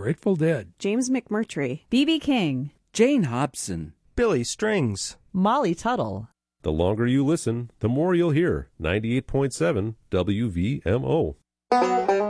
Grateful Dead, James McMurtry, B.B. King, Jane Hobson, Billy Strings, Molly Tuttle. The longer you listen, the more you'll hear. 98.7 WVMO.